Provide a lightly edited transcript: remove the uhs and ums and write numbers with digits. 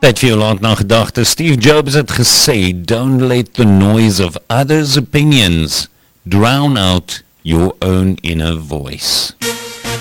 Tyd vir jou laat na gedagte. Steve Jobs het gesê, don't let the noise of others' opinions drown out your own inner voice.